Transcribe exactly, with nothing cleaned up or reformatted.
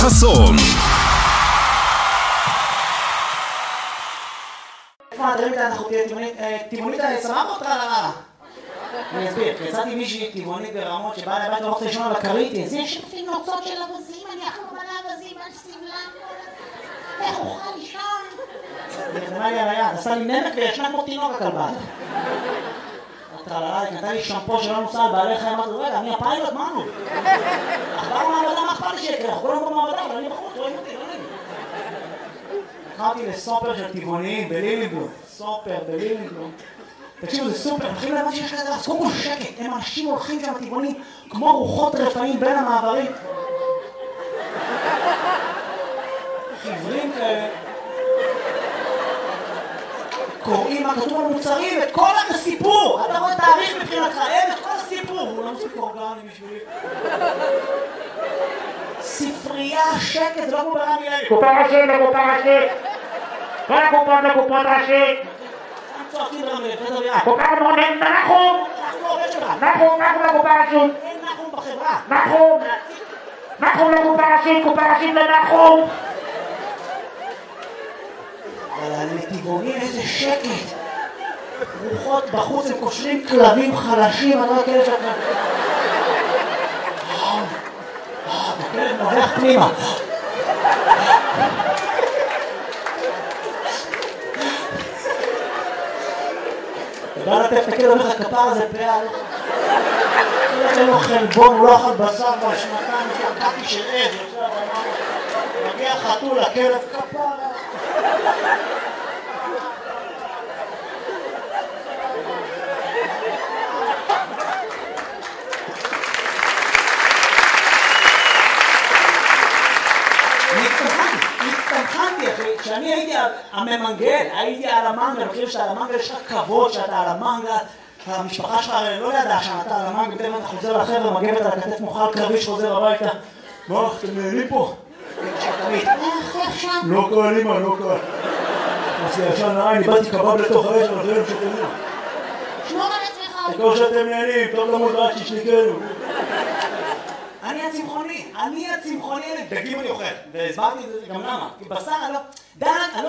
חסון. איפה הדברים האלה אנחנו טבעונית סבבה אותך על הרעה? אני אסביר, יצאתי מישהי טבעונית ברמות שבאה לבית לא רוצה לישון על הקריטי. זה יש לפי נוצות של אבזים, אני אחלום על האבזים, על סבלם, איך אוכל לישון? היא נתנה לי על היד, עשה לי נמק וישנה כמו תינוק הכלבה. הטרללה, היא נתנה לי שמפו שלא נוסע על בעלי חיים, אמרתי, רגע, אני הפיילוט, מה נו? אחבר מעבדה, מה אכפת לי שיקרה? אנחנו כולם במעבדה, אבל אני בחוץ, רואים אותי, לא נעים. לקחתי לסופר של טבעוניים בלילינבלום, סופר בלילינבלום. תקשיבו, זה סופר, הולכים לבד שיש כזה, אז קודם כל שקט, הם אנשים הולכים שם טבעונים כמו רוחות רפאים בין המעברים. חברים כאלה. קוראים מה כתוב על מוצרים, את כל הסיפור! אתה רואה תאריך מבחינתך, אין את כל הסיפור! הוא לא מספיק אורגני בשבילי. ספרייה, שקט, זה לא כמו ברמי לוי. קופה ראשית לקופה ראשית! כל הקופות לקופות ראשית! צועקים ברמי לוי, קופה מונן, נחום! אנחנו לא עובד שלך! נחום, נחום לקופה ראשית! אין נחום בחברה! נחום! נחום לקופה ראשית, קופה ראשית לנחום! אבל הנתיבונים איזה שקט! רוחות בחוץ הם קושרים כלבים חלשים, אני לא כאלה שאתה... הכלב נובח פנימה. אתה בא לטף את הכלב, אומר לך כפר הזה פעל. אין לו חלבון, הוא לא אכל בשר בשנתיים, שקעתי של עז, מגיע חתול, הכלב כפר. כשאני הייתי הממנגל, הייתי על המנגל, אני חושב שאתה על המנגל, יש לך כבוד שאתה על המנגל, המשפחה שלך לא ידעה שאתה על המנגל, בטח אתה חוזר לחבר'ה, מגבת על הכתף מוכל קרבי שחוזר הביתה. מה, אתם נהנים פה? לא קל, אמא, לא קל. עשי ישן נעי, איבדתי קבב לתוך האש, אבל אחרים שתהנים. שמור על עצמך. תקור שאתם נהנים, טוב למות רק ששניקנו. אני הצמחוני, אני הצמחוני, דגים אני אוכל, והסברתי את זה גם למה, כי בשר אני לא, דעת, אני לא